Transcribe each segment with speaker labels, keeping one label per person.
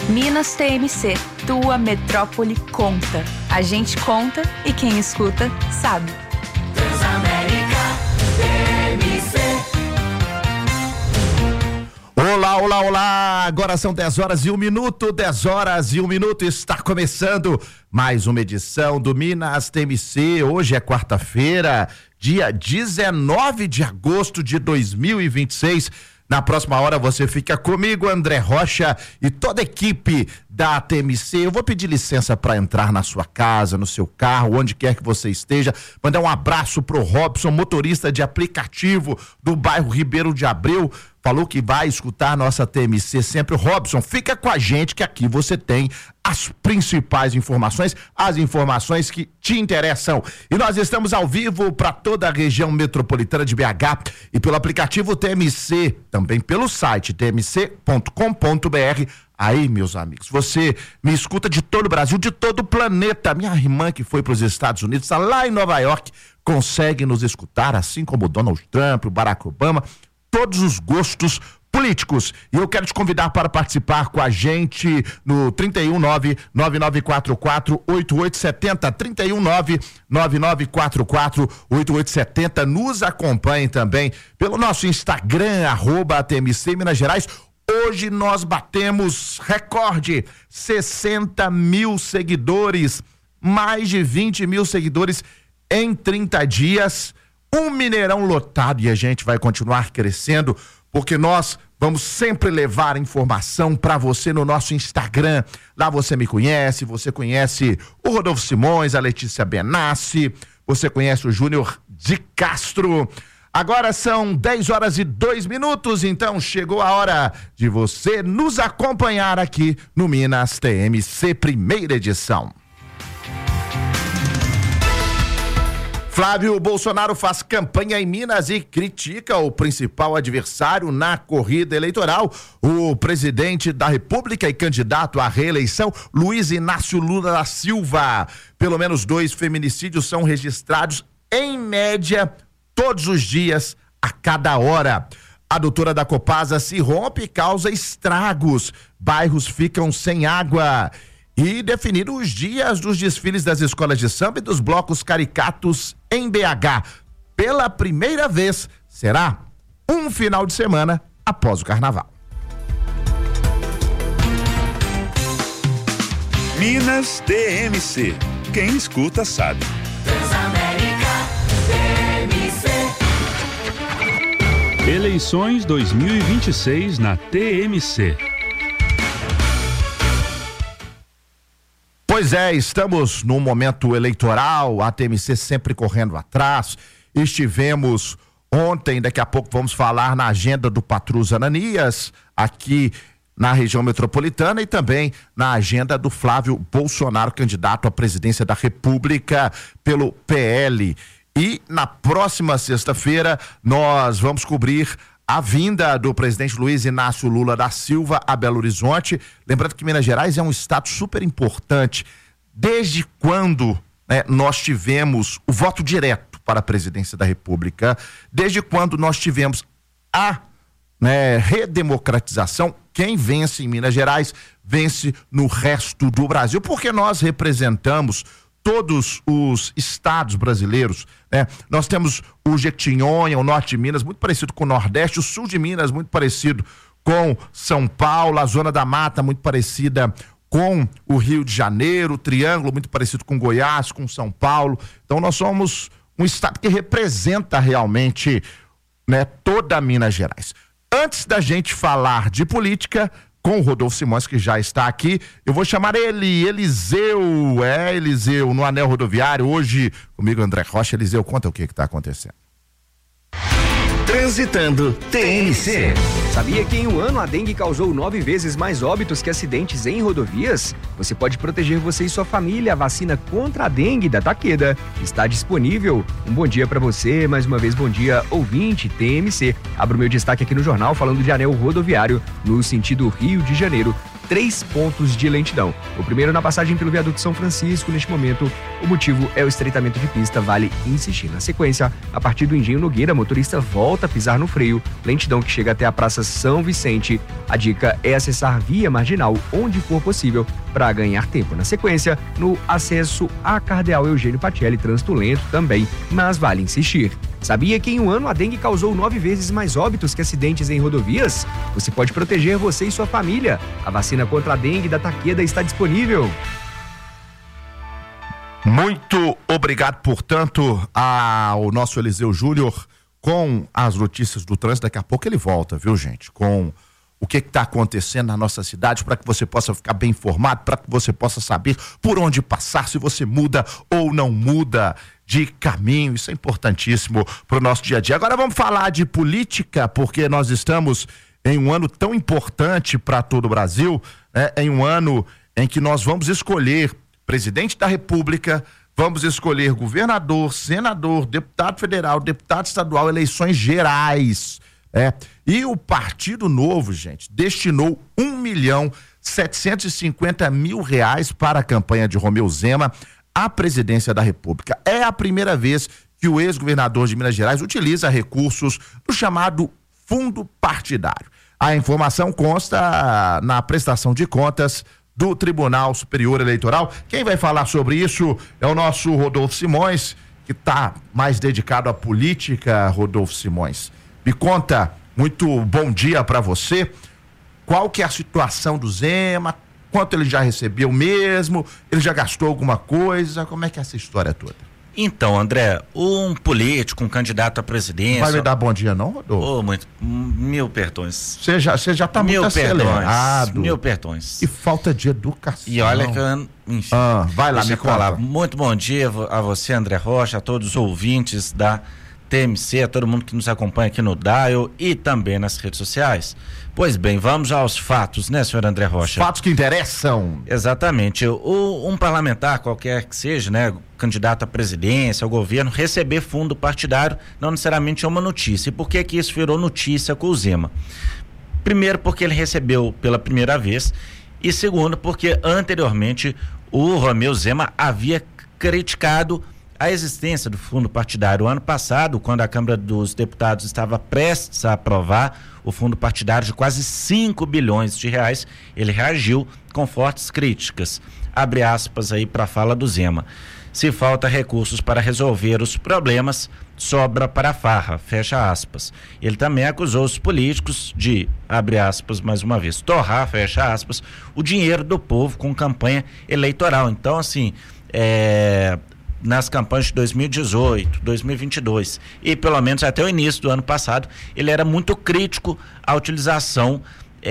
Speaker 1: Minas TMC, tua metrópole conta. A gente conta e quem escuta sabe.
Speaker 2: Transamérica TMC.
Speaker 3: Olá, olá, olá! Agora são 10 horas e 1 minuto, 10 horas e 1 minuto. Está começando mais uma edição do Minas TMC. Hoje é quarta-feira, dia 19 de agosto de 2026. Na próxima hora você fica comigo, André Rocha, e toda a equipe da TMC. Eu vou pedir licença para entrar na sua casa, no seu carro, onde quer que você esteja. Mandar um abraço pro Robson, motorista de aplicativo do bairro Ribeiro de Abreu. Falou que vai escutar a nossa TMC sempre. Robson, fica com a gente que aqui você tem as principais informações, as informações que te interessam. E nós estamos ao vivo para toda a região metropolitana de BH e pelo aplicativo TMC, também pelo site tmc.com.br. Aí, meus amigos, você me escuta de todo o Brasil, de todo o planeta. Minha irmã que foi para os Estados Unidos, está lá em Nova York, consegue nos escutar, assim como o Donald Trump, o Barack Obama, todos os gostos políticos. E eu quero te convidar para participar com a gente no 319-9944-8870, 319-9944-8870. Nos acompanhe também pelo nosso Instagram, @TMC Minas Gerais. Hoje nós batemos recorde, 60 mil seguidores, mais de 20 mil seguidores em 30 dias. Um Mineirão lotado, e a gente vai continuar crescendo, porque nós vamos sempre levar informação para você no nosso Instagram. Lá você me conhece, você conhece o Rodolfo Simões, a Letícia Benassi, você conhece o Júnior de Castro. Agora são 10 horas e 2 minutos, então chegou a hora de você nos acompanhar aqui no Minas TMC, primeira edição. Flávio Bolsonaro faz campanha em Minas e critica o principal adversário na corrida eleitoral. O presidente da República e candidato à reeleição, Luiz Inácio Lula da Silva. Pelo menos 2 feminicídios são registrados em média todos os dias, a cada hora. A doutora da Copasa se rompe e causa estragos. Bairros ficam sem água. E definiram os dias dos desfiles das escolas de samba e dos blocos caricatos em BH. Pela primeira vez, será um final de semana após o carnaval.
Speaker 4: Minas TMC. Quem escuta sabe.
Speaker 2: Transamérica TMC.
Speaker 5: Eleições 2026 na TMC.
Speaker 3: Pois é, estamos num momento eleitoral, a TMC sempre correndo atrás. Estivemos ontem, daqui a pouco vamos falar na agenda do Patrus Ananias, aqui na região metropolitana, e também na agenda do Flávio Bolsonaro, candidato à presidência da República pelo PL. E na próxima sexta-feira nós vamos cobrir a vinda do presidente Luiz Inácio Lula da Silva a Belo Horizonte. Lembrando que Minas Gerais é um estado super importante. Desde quando nós tivemos o voto direto para a presidência da República, desde quando nós tivemos a redemocratização, quem vence em Minas Gerais vence no resto do Brasil, porque nós representamos todos os estados brasileiros, né? Nós temos o Jequitinhonha, o norte de Minas, muito parecido com o Nordeste, o sul de Minas, muito parecido com São Paulo, a Zona da Mata, muito parecida com o Rio de Janeiro, o Triângulo, muito parecido com Goiás, com São Paulo. Então nós somos um estado que representa realmente, toda Minas Gerais. Antes da gente falar de política, com o Rodolfo Simões, que já está aqui, eu vou chamar ele, Eliseu, no Anel Rodoviário, hoje comigo André Rocha. Eliseu, conta o que está acontecendo.
Speaker 6: Transitando TMC.
Speaker 7: Sabia que em um ano a dengue causou 9 vezes mais óbitos que acidentes em rodovias? Você pode proteger você e sua família. A vacina contra a dengue da Takeda está disponível. Um bom dia para você, mais uma vez bom dia, ouvinte TMC. Abro meu destaque aqui no jornal falando de anel rodoviário no sentido Rio de Janeiro. 3 pontos de lentidão. O primeiro na passagem pelo viaduto São Francisco. Neste momento, o motivo é o estreitamento de pista, vale insistir. Na sequência, a partir do Engenho Nogueira, motorista volta a pisar pisar no freio, lentidão que chega até a Praça São Vicente. A dica é acessar via marginal onde for possível para ganhar tempo. Na sequência, no acesso a Cardeal Eugênio Patielli, trânsito lento também, mas vale insistir. Sabia que em um ano a dengue causou 9 vezes mais óbitos que acidentes em rodovias? Você pode proteger você e sua família. A vacina contra a dengue da Takeda está disponível.
Speaker 3: Muito obrigado, portanto, ao nosso Eliseu Júnior com as notícias do trânsito. Daqui a pouco ele volta, viu, gente? Com o que está acontecendo na nossa cidade, para que você possa ficar bem informado, para que você possa saber por onde passar, se você muda ou não muda de caminho. Isso é importantíssimo para o nosso dia a dia. Agora vamos falar de política, porque nós estamos em um ano tão importante para todo o Brasil, né? Em um ano em que nós vamos escolher presidente da República, vamos escolher governador, senador, deputado federal, deputado estadual, eleições gerais. E o Partido Novo, gente, destinou R$1.750.000 para a campanha de Romeu Zema à presidência da República. É a primeira vez que o ex-governador de Minas Gerais utiliza recursos do chamado fundo partidário. A informação consta na prestação de contas do Tribunal Superior Eleitoral. Quem vai falar sobre isso é o nosso Rodolfo Simões, que está mais dedicado à política. Rodolfo Simões, me conta, muito bom dia para você. Qual que é a situação do Zema? Quanto ele já recebeu mesmo? Ele já gastou alguma coisa? Como é que é essa história toda?
Speaker 8: Então, André, um político, um candidato à presidência...
Speaker 3: Não vai me dar bom dia não, Rodolfo?
Speaker 8: Mil perdões.
Speaker 3: Você já tá muito acelerado.
Speaker 8: Mil perdões.
Speaker 3: E falta de educação.
Speaker 8: E olha que eu, enfim...
Speaker 3: vai lá, me conta.
Speaker 8: Muito bom dia a você, André Rocha, a todos os ouvintes da TMC, a todo mundo que nos acompanha aqui no Dial e também nas redes sociais. Pois bem, vamos aos fatos, né, senhor André Rocha?
Speaker 3: Fatos que interessam.
Speaker 8: Exatamente. Um parlamentar, qualquer que seja, né, candidato à presidência, ao governo, receber fundo partidário não necessariamente é uma notícia. E por que que isso virou notícia com o Zema? Primeiro, porque ele recebeu pela primeira vez, e segundo, porque anteriormente o Romeu Zema havia criticado a existência do fundo partidário. O ano passado, quando a Câmara dos Deputados estava prestes a aprovar o fundo partidário de quase 5 bilhões de reais, ele reagiu com fortes críticas. Abre aspas aí para a fala do Zema. Se falta recursos para resolver os problemas, sobra para a farra, fecha aspas. Ele também acusou os políticos de, abre aspas mais uma vez, torrar, fecha aspas, o dinheiro do povo com campanha eleitoral. Então, assim, nas campanhas de 2018, 2022 e pelo menos até o início do ano passado, ele era muito crítico à utilização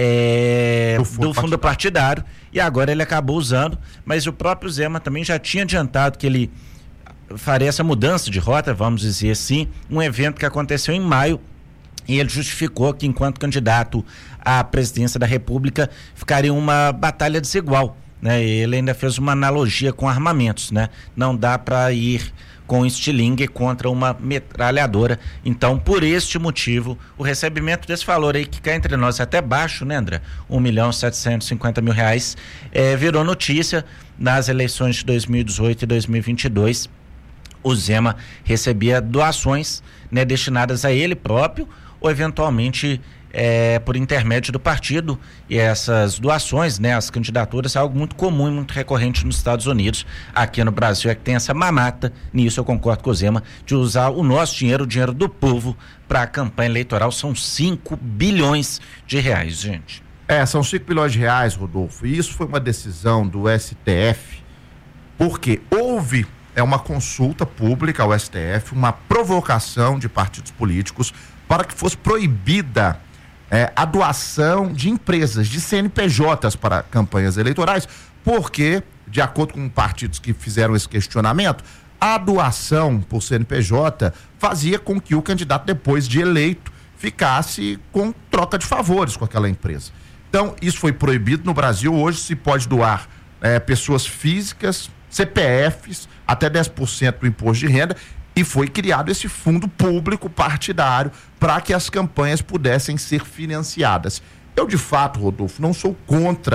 Speaker 8: do fundo partidário, e agora ele acabou usando, mas o próprio Zema também já tinha adiantado que ele faria essa mudança de rota, vamos dizer assim, um evento que aconteceu em maio, e ele justificou que enquanto candidato à presidência da República ficaria uma batalha desigual, né? Ele ainda fez uma analogia com armamentos, né? Não dá para ir com estilingue contra uma metralhadora. Então, por este motivo, o recebimento desse valor aí, que cá entre nós é até baixo, né, André? R$1.750.000, virou notícia. Nas eleições de 2018 e 2022, o Zema recebia doações, né, destinadas a ele próprio ou eventualmente por intermédio do partido, e essas doações, né, as candidaturas, é algo muito comum e muito recorrente nos Estados Unidos. Aqui no Brasil é que tem essa mamata, nisso eu concordo com o Zema, de usar o nosso dinheiro, o dinheiro do povo, para a campanha eleitoral. São 5 bilhões de reais, gente.
Speaker 3: São 5 bilhões de reais, Rodolfo, e isso foi uma decisão do STF, porque houve uma consulta pública ao STF, uma provocação de partidos políticos para que fosse proibida a doação de empresas, de CNPJs para campanhas eleitorais, porque, de acordo com partidos que fizeram esse questionamento, a doação por CNPJ fazia com que o candidato, depois de eleito, ficasse com troca de favores com aquela empresa. Então, isso foi proibido no Brasil. Hoje se pode doar pessoas físicas, CPFs, até 10% do imposto de renda, e foi criado esse fundo público partidário para que as campanhas pudessem ser financiadas. Eu, de fato, Rodolfo, não sou contra o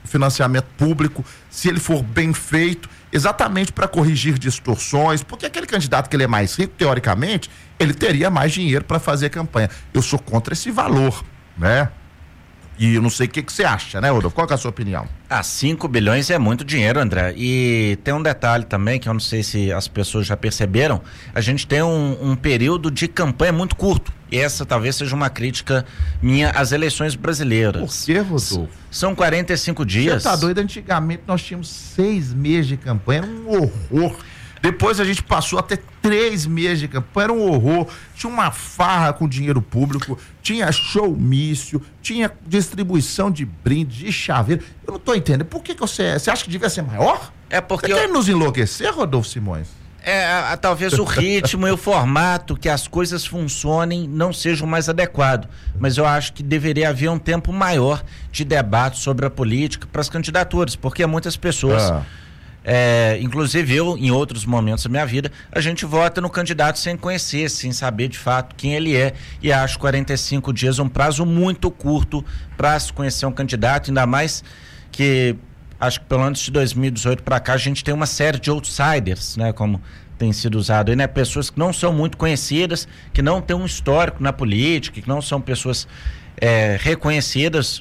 Speaker 3: financiamento público, se ele for bem feito, exatamente para corrigir distorções, porque aquele candidato que ele é mais rico, teoricamente, ele teria mais dinheiro para fazer campanha. Eu sou contra esse valor, né? E eu não sei o que você acha, né, Rodolfo? Qual que é a sua opinião?
Speaker 8: 5 bilhões é muito dinheiro, André. E tem um detalhe também, que eu não sei se as pessoas já perceberam, a gente tem um período de campanha muito curto. E essa talvez seja uma crítica minha às eleições brasileiras.
Speaker 3: Por que, Rodolfo?
Speaker 8: São 45 dias.
Speaker 3: Você tá doido? Antigamente nós tínhamos 6 meses de campanha, era um horror. Depois a gente passou até 3 meses de campanha, era um horror. Tinha uma farra com dinheiro público, tinha showmício, tinha distribuição de brinde, de chaveiro. Eu não tô entendendo. Por que você acha que devia ser maior?
Speaker 8: É porque
Speaker 3: você quer nos enlouquecer, Rodolfo Simões?
Speaker 8: Talvez o ritmo e o formato que as coisas funcionem não seja o mais adequado, mas eu acho que deveria haver um tempo maior de debate sobre a política para as candidaturas, porque muitas pessoas, inclusive eu, em outros momentos da minha vida, a gente vota no candidato sem conhecer, sem saber de fato quem ele é, e acho 45 dias um prazo muito curto para se conhecer um candidato, ainda mais que acho que pelo menos de 2018 para cá a gente tem uma série de outsiders, né, como tem sido usado aí, né, pessoas que não são muito conhecidas, que não têm um histórico na política, que não são pessoas reconhecidas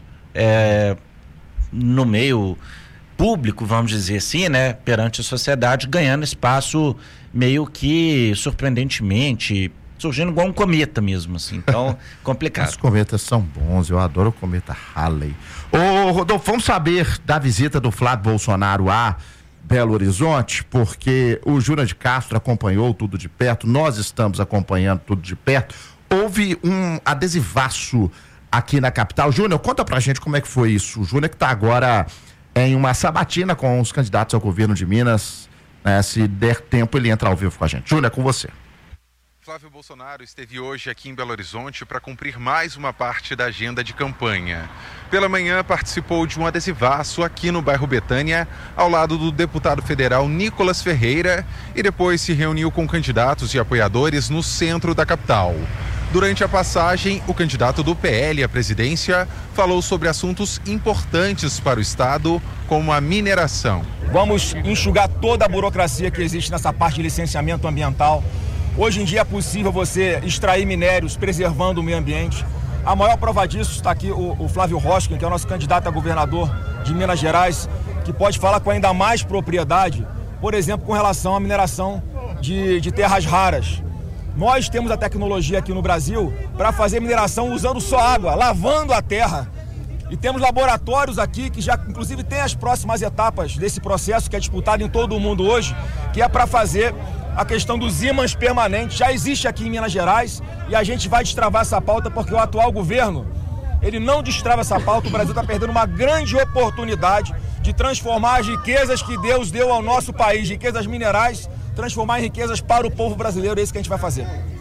Speaker 8: no meio público, vamos dizer assim, né, perante a sociedade, ganhando espaço meio que surpreendentemente, surgindo igual um cometa mesmo, assim, então complicado.
Speaker 3: Os cometas são bons, eu adoro o cometa Halley. Ô Rodolfo, vamos saber da visita do Flávio Bolsonaro a Belo Horizonte, porque o Júnior de Castro acompanhou tudo de perto, nós estamos acompanhando tudo de perto. Houve um adesivaço aqui na capital. Júnior, conta pra gente como é que foi isso. O Júnior que tá agora em uma sabatina com os candidatos ao governo de Minas, né? Se der tempo ele entra ao vivo com a gente. Júnior, é com você.
Speaker 9: Flávio Bolsonaro esteve hoje aqui em Belo Horizonte para cumprir mais uma parte da agenda de campanha. Pela manhã participou de um adesivaço aqui no bairro Betânia, ao lado do deputado federal Nicolas Ferreira, e depois se reuniu com candidatos e apoiadores no centro da capital. Durante a passagem, o candidato do PL à presidência falou sobre assuntos importantes para o estado, como a mineração.
Speaker 10: Vamos enxugar toda a burocracia que existe nessa parte de licenciamento ambiental. Hoje em dia é possível você extrair minérios preservando o meio ambiente. A maior prova disso está aqui o Flávio Roskin, que é o nosso candidato a governador de Minas Gerais, que pode falar com ainda mais propriedade, por exemplo, com relação à mineração de terras raras. Nós temos a tecnologia aqui no Brasil para fazer mineração usando só água, lavando a terra. E temos laboratórios aqui que já, inclusive, tem as próximas etapas desse processo que é disputado em todo o mundo hoje, que é para fazer a questão dos ímãs permanentes. Já existe aqui em Minas Gerais e a gente vai destravar essa pauta porque o atual governo, ele não destrava essa pauta. O Brasil está perdendo uma grande oportunidade de transformar as riquezas que Deus deu ao nosso país, riquezas minerais, transformar em riquezas para o povo brasileiro. É isso que a gente vai fazer.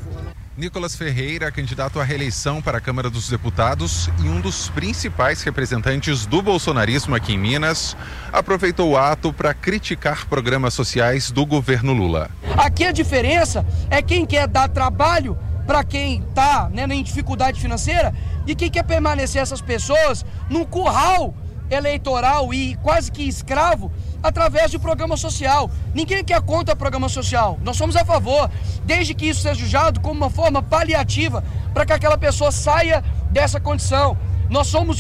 Speaker 9: Nicolas Ferreira, candidato à reeleição para a Câmara dos Deputados e um dos principais representantes do bolsonarismo aqui em Minas, aproveitou o ato para criticar programas sociais do governo Lula.
Speaker 11: Aqui a diferença é quem quer dar trabalho para quem está, né, em dificuldade financeira e quem quer permanecer essas pessoas num curral eleitoral e quase que escravo através de programa social. Ninguém quer contra programa social, nós somos a favor, desde que isso seja usado como uma forma paliativa para que aquela pessoa saia dessa condição. Nós somos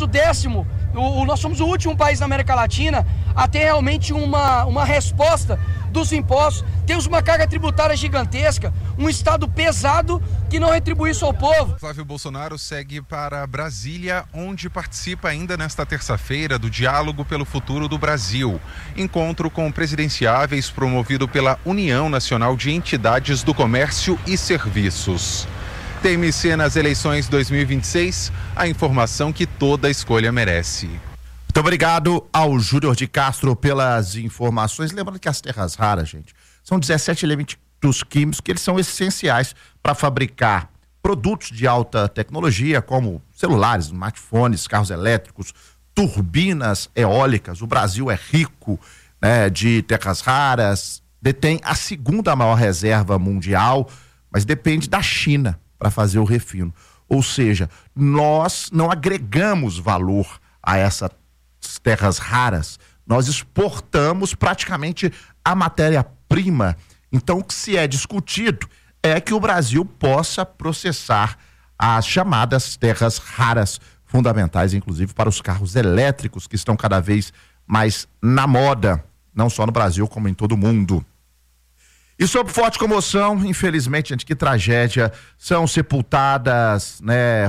Speaker 11: nós somos o último país da América Latina a ter realmente uma resposta dos impostos. Temos uma carga tributária gigantesca, um Estado pesado que não retribui isso ao povo.
Speaker 9: Flávio Bolsonaro segue para Brasília, onde participa ainda nesta terça-feira do Diálogo pelo Futuro do Brasil, encontro com presidenciáveis promovido pela União Nacional de Entidades do Comércio e Serviços. TMC nas eleições 2026, a informação que toda escolha merece.
Speaker 3: Muito obrigado ao Júnior de Castro pelas informações. Lembrando que as terras raras, gente, são 17 elementos químicos que eles são essenciais para fabricar produtos de alta tecnologia, como celulares, smartphones, carros elétricos, turbinas eólicas. O Brasil é rico, né, de terras raras, detém a segunda maior reserva mundial, mas depende da China para fazer o refino. Ou seja, nós não agregamos valor a essas terras raras, nós exportamos praticamente a matéria-prima. Então, o que se é discutido é que o Brasil possa processar as chamadas terras raras, fundamentais, inclusive, para os carros elétricos, que estão cada vez mais na moda, não só no Brasil, como em todo o mundo. E sob forte comoção, infelizmente, gente, que tragédia, foram sepultadas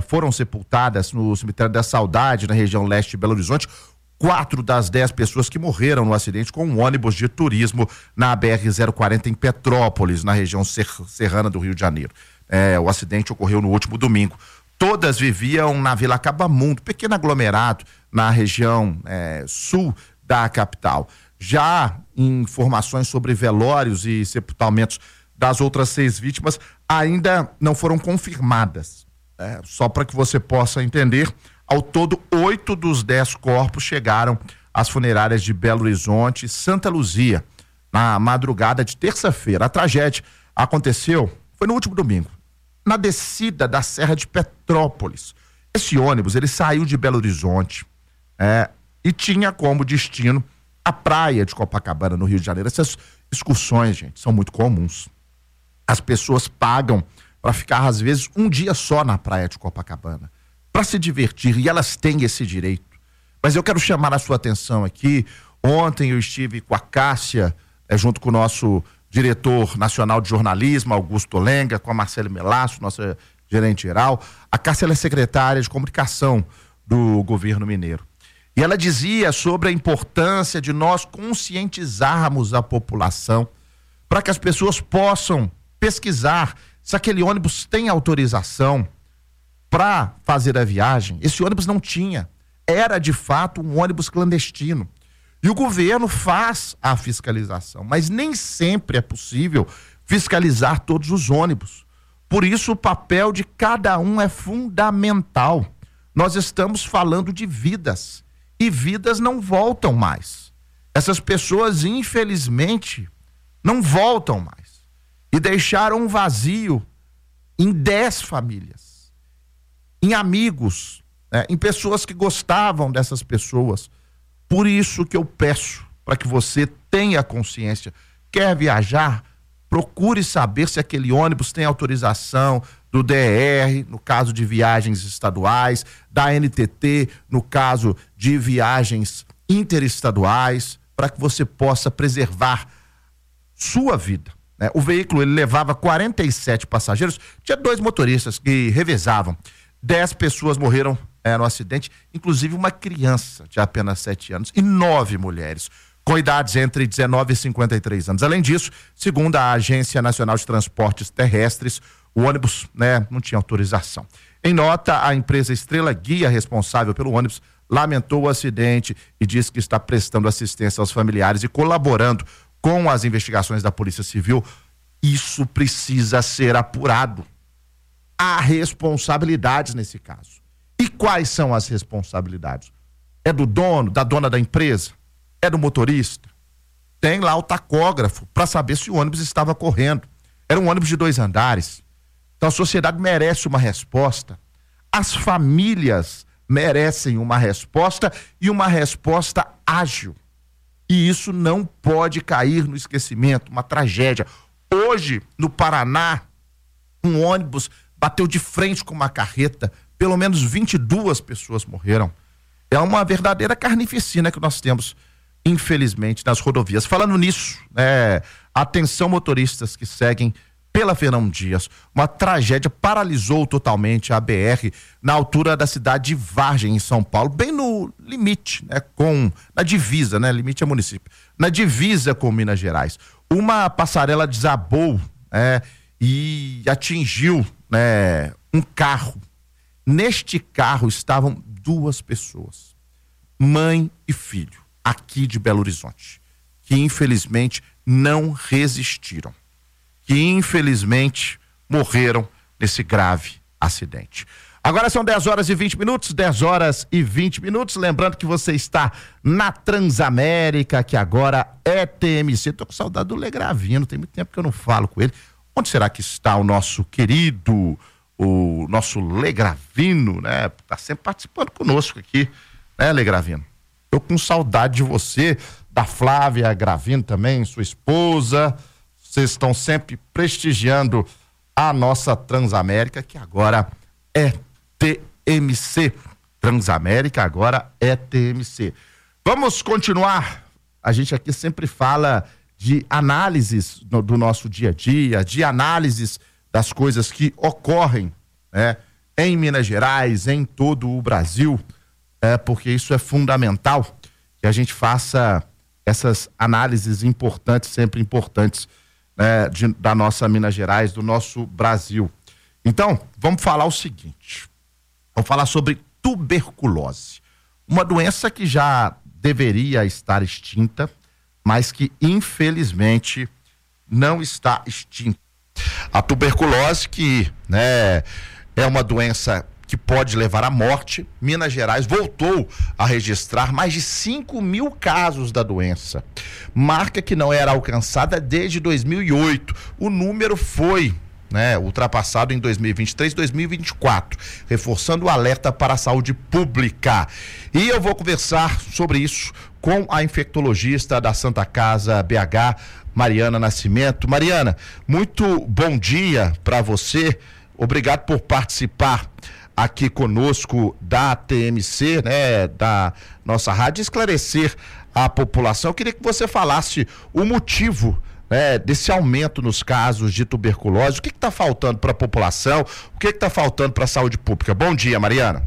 Speaker 3: no cemitério da Saudade, na região leste de Belo Horizonte, 4 das 10 pessoas que morreram no acidente com um ônibus de turismo na BR-040 em Petrópolis, na região serrana do Rio de Janeiro. O acidente ocorreu no último domingo. Todas viviam na Vila Cabamundo, pequeno aglomerado na região sul da capital. Já informações sobre velórios e sepultamentos das outras 6 vítimas ainda não foram confirmadas. Só para que você possa entender, ao todo 8 dos 10 corpos chegaram às funerárias de Belo Horizonte e Santa Luzia na madrugada de terça-feira. A tragédia aconteceu, foi no último domingo, na descida da Serra de Petrópolis. Esse ônibus, ele saiu de Belo Horizonte e tinha como destino a praia de Copacabana, no Rio de Janeiro. Essas excursões, gente, são muito comuns. As pessoas pagam para ficar, às vezes, um dia só na praia de Copacabana, para se divertir, e elas têm esse direito. Mas eu quero chamar a sua atenção aqui. Ontem eu estive com a Cássia, junto com o nosso diretor nacional de jornalismo, Augusto Lenga, com a Marcela Melasso, nossa gerente geral. A Cássia, ela é secretária de comunicação do governo mineiro. E ela dizia sobre a importância de nós conscientizarmos a população para que as pessoas possam pesquisar se aquele ônibus tem autorização para fazer a viagem. Esse ônibus não tinha. Era, de fato, um ônibus clandestino. E o governo faz a fiscalização, mas nem sempre é possível fiscalizar todos os ônibus. Por isso, o papel de cada um é fundamental. Nós estamos falando de vidas, e vidas não voltam mais. Essas pessoas, infelizmente, não voltam mais. E deixaram um vazio em 10 famílias, em amigos, em pessoas que gostavam dessas pessoas. Por isso que eu peço para que você tenha consciência. Quer viajar? Procure saber se aquele ônibus tem autorização do DR, no caso de viagens estaduais, da NTT, no caso de viagens interestaduais, para que você possa preservar sua vida. O veículo, ele levava 47 passageiros, tinha 2 motoristas que revezavam. 10 pessoas morreram no acidente, inclusive uma criança de apenas 7 anos e 9 mulheres com idades entre 19 e 53 anos. Além disso, segundo a Agência Nacional de Transportes Terrestres, o ônibus não tinha autorização. Em nota, a empresa Estrela Guia, responsável pelo ônibus, lamentou o acidente e disse que está prestando assistência aos familiares e colaborando com as investigações da Polícia Civil. Isso precisa ser apurado. Há responsabilidades nesse caso. E quais são as responsabilidades? É do dono, da dona da empresa? É do motorista? Tem lá o tacógrafo para saber se o ônibus estava correndo. Era um ônibus de 2 andares. Então a sociedade merece uma resposta. As famílias merecem uma resposta, e uma resposta ágil. E isso não pode cair no esquecimento, uma tragédia. Hoje, no Paraná, um ônibus bateu de frente com uma carreta, pelo menos 22 pessoas morreram. É uma verdadeira carnificina que nós temos, infelizmente, nas rodovias. Falando nisso, atenção motoristas que seguem pela Fernão Dias. Uma tragédia paralisou totalmente a BR na altura da cidade de Vargem, em São Paulo, bem no limite, na divisa, limite é município, na divisa com Minas Gerais. Uma passarela desabou e atingiu um carro. Neste carro estavam 2 pessoas, mãe e filho, aqui de Belo Horizonte, que infelizmente não resistiram, que infelizmente morreram nesse grave acidente. Agora são 10 horas e 20 minutos, 10 horas e 20 minutos, lembrando que você está na Transamérica, que agora é TMC. Tô com saudade do Legravino, tem muito tempo que eu não falo com ele. Onde será que está o nosso querido, o nosso Legravino, Tá sempre participando conosco aqui, Legravino? Eu com saudade de você, da Flávia Gravino também, sua esposa. Vocês estão sempre prestigiando a nossa Transamérica, que agora é TMC. Transamérica agora é TMC. Vamos continuar. A gente aqui sempre fala de análises do nosso dia a dia, de análises das coisas que ocorrem, né, em Minas Gerais, em todo o Brasil, porque isso é fundamental, que a gente faça essas análises importantes, sempre importantes, né, da nossa Minas Gerais, do nosso Brasil. Então, vamos falar o seguinte, vamos falar sobre tuberculose, uma doença que já deveria estar extinta, mas que infelizmente não está extinta. A tuberculose, que, né, é uma doença que pode levar à morte. Minas Gerais voltou a registrar mais de 5.000 casos da doença, marca que não era alcançada desde 2008. O número foi, né, ultrapassado em 2023, 2024, reforçando o alerta para a saúde pública. E eu vou conversar sobre isso com a infectologista da Santa Casa BH, Mariana Nascimento. Mariana, muito bom dia para você. Obrigado por participar aqui conosco da TMC, né, da nossa rádio, esclarecer a população. Eu queria que você falasse o motivo, né, desse aumento nos casos de tuberculose. O que está faltando para a população? O que está faltando para a saúde pública? Bom dia, Mariana.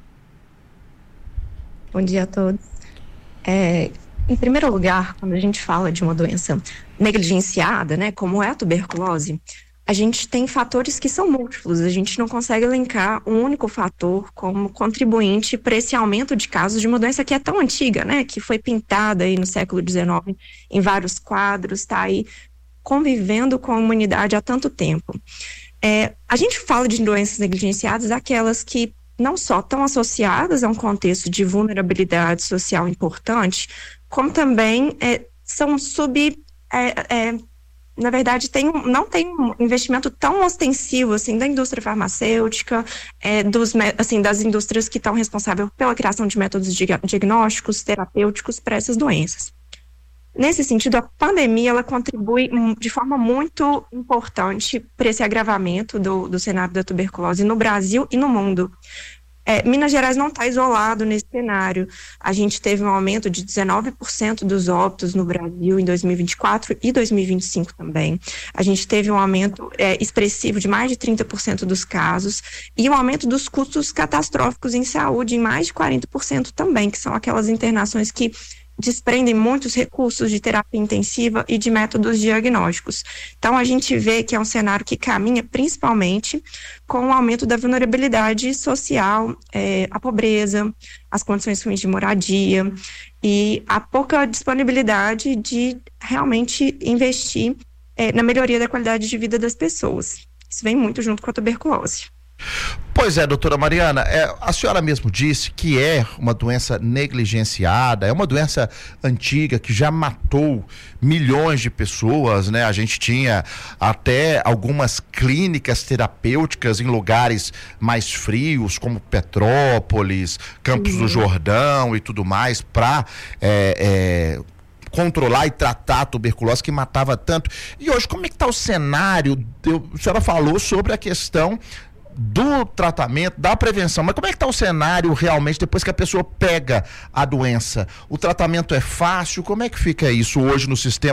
Speaker 12: Bom dia a todos. Em primeiro lugar, quando a gente fala de uma doença negligenciada, né, como é a tuberculose, a gente tem fatores que são múltiplos, a gente não consegue elencar um único fator como contribuinte para esse aumento de casos de uma doença que é tão antiga, né, que foi pintada aí no século XIX em vários quadros, está aí convivendo com a humanidade há tanto tempo. A gente fala de doenças negligenciadas, aquelas que não só estão associadas a um contexto de vulnerabilidade social importante, como também são na verdade, não tem um investimento tão ostensivo assim da indústria farmacêutica, das indústrias que estão responsáveis pela criação de métodos diagnósticos, terapêuticos para essas doenças. Nesse sentido, a pandemia ela contribui de forma muito importante para esse agravamento do cenário da tuberculose no Brasil e no mundo. Minas Gerais não está isolado nesse cenário. A gente teve um aumento de 19% dos óbitos no Brasil em 2024 e 2025 também. A gente teve um aumento expressivo de mais de 30% dos casos e um aumento dos custos catastróficos em saúde em mais de 40% também, que são aquelas internações que desprendem muitos recursos de terapia intensiva e de métodos diagnósticos. Então, a gente vê que é um cenário que caminha principalmente com o aumento da vulnerabilidade social, a pobreza, as condições ruins de moradia e a pouca disponibilidade de realmente investir na melhoria da qualidade de vida das pessoas. Isso vem muito junto com a tuberculose.
Speaker 3: Pois é, doutora Mariana, a senhora mesmo disse que é uma doença negligenciada, é uma doença antiga que já matou milhões de pessoas, né? A gente tinha até algumas clínicas terapêuticas em lugares mais frios, como Petrópolis, Campos do Jordão e tudo mais, para controlar e tratar a tuberculose que matava tanto. E hoje, como é que está o cenário? A senhora falou sobre a questão do tratamento, da prevenção, mas como é que está o cenário realmente depois que a pessoa pega a doença? O tratamento é fácil? Como é que fica isso hoje no sistema